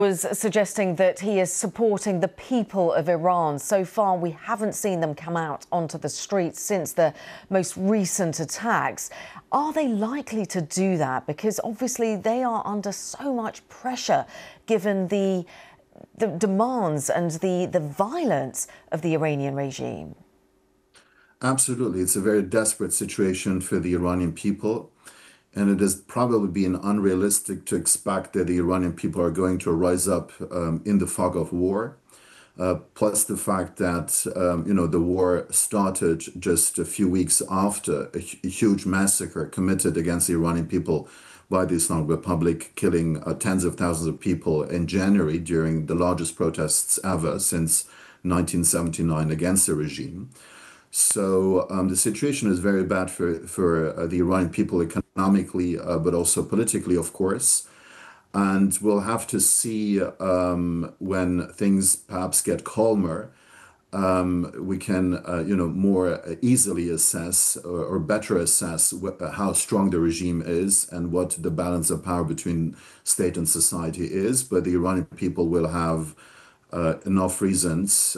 Was suggesting that he is supporting the people of Iran. So far, we haven't seen them come out onto the streets since the most recent attacks. Are they likely to do that? Because obviously they are under so much pressure given the demands and the violence of the Iranian regime. Absolutely. It's a very desperate situation for the Iranian people. And it has probably been unrealistic to expect that the Iranian people are going to rise up in the fog of war. Plus the fact that, the war started just a few weeks after a huge massacre committed against the Iranian people by the Islamic Republic, killing tens of thousands of people in January during the largest protests ever since 1979 against the regime. So the situation is very bad for the Iranian people economically, but also politically, of course. And we'll have to see when things perhaps get calmer, we can, more easily assess or better assess how strong the regime is and what the balance of power between state and society is. But the Iranian people will have enough reasons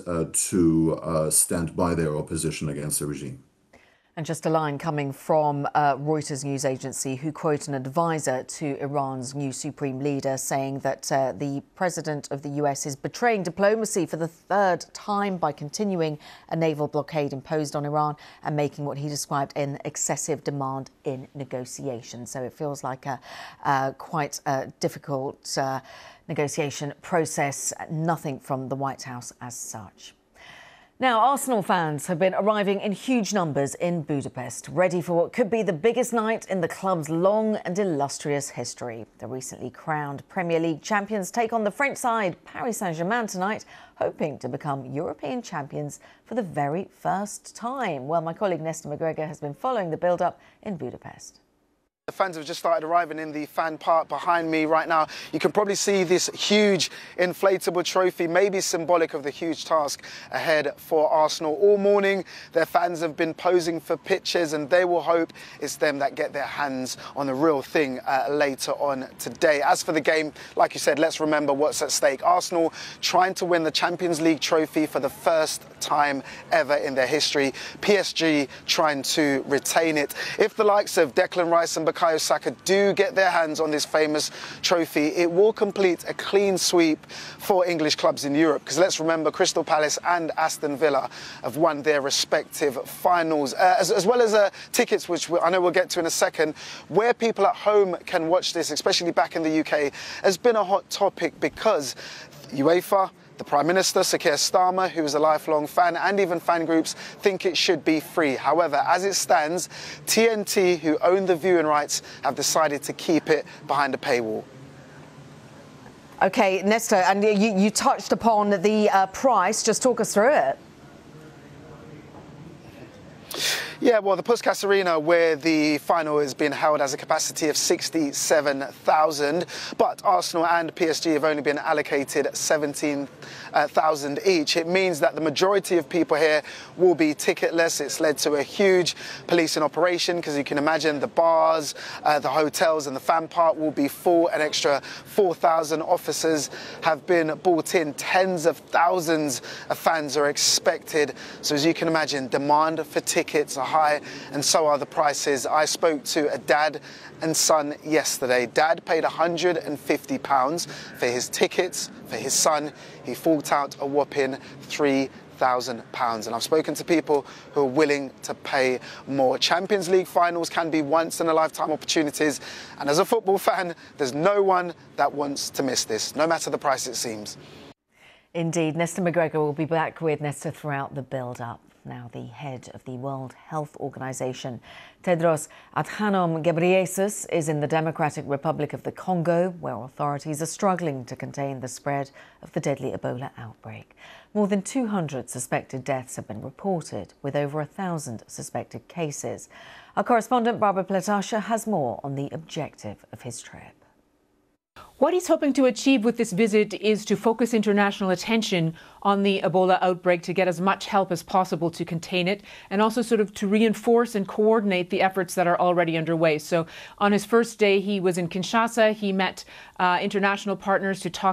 to stand by their opposition against the regime. And just a line coming from Reuters news agency, who quote an advisor to Iran's new supreme leader saying that the president of the US is betraying diplomacy for the third time by continuing a naval blockade imposed on Iran and making what he described an excessive demand in negotiations. So it feels like a quite difficult negotiation process. Nothing from the White House as such. Now, Arsenal fans have been arriving in huge numbers in Budapest, ready for what could be the biggest night in the club's long and illustrious history. The recently crowned Premier League champions take on the French side, Paris Saint-Germain, tonight, hoping to become European champions for the very first time. Well, my colleague Nesta McGregor has been following the build-up in Budapest. The fans have just started arriving in the fan park behind me right now. You can probably see this huge inflatable trophy, maybe symbolic of the huge task ahead for Arsenal. All morning, their fans have been posing for pictures, and they will hope it's them that get their hands on the real thing later on today. As for the game, like you said, let's remember what's at stake. Arsenal trying to win the Champions League trophy for the first time ever in their history. PSG trying to retain it. If the likes of Declan Rice and Bukayo Saka do get their hands on this famous trophy, it will complete a clean sweep for English clubs in Europe. Because let's remember, Crystal Palace and Aston Villa have won their respective finals, as well as tickets, which I know we'll get to in a second. Where people at home can watch this, especially back in the UK, has been a hot topic because UEFA, the Prime Minister, Sir Keir Starmer, who is a lifelong fan, and even fan groups think it should be free. However, as it stands, TNT, who own the viewing rights, have decided to keep it behind a paywall. OK, Nesta, and you touched upon the price. Just talk us through it. Yeah, well, the Puskas Arena, where the final is being held, has a capacity of 67,000, but Arsenal and PSG have only been allocated 17,000 each. It means that the majority of people here will be ticketless. It's led to a huge policing operation because you can imagine the bars, the hotels and the fan park will be full. An extra 4,000 officers have been brought in. Tens of thousands of fans are expected. So as you can imagine, demand for tickets are high, and so are the prices. I spoke to a dad and son yesterday. Dad paid £150 for his tickets for his son. He forked out a whopping £3,000. And I've spoken to people who are willing to pay more. Champions League finals can be once-in-a-lifetime opportunities. And as a football fan, there's no one that wants to miss this, no matter the price it seems. Indeed. Nesta McGregor will be back with Nesta throughout the build-up. Now, the head of the World Health Organization, Tedros Adhanom Ghebreyesus, is in the Democratic Republic of the Congo, where authorities are struggling to contain the spread of the deadly Ebola outbreak. More than 200 suspected deaths have been reported, with over 1,000 suspected cases. Our correspondent, Barbara Pletasha, has more on the objective of his trip. What he's hoping to achieve with this visit is to focus international attention on the Ebola outbreak to get as much help as possible to contain it, and also sort of to reinforce and coordinate the efforts that are already underway. So on his first day, he was in Kinshasa. He met international partners to talk